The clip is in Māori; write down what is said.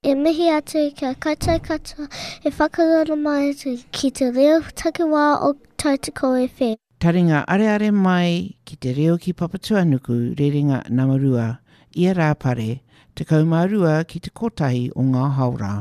E mihi atu kia kata e whakarara mai ki te reo takiwā o Tautoko FM. Taringa are mai ki te reo ki Papatuanuku rerenga Namarua, ia rā pare, te kaumarua ki te kotahi o ngā haura.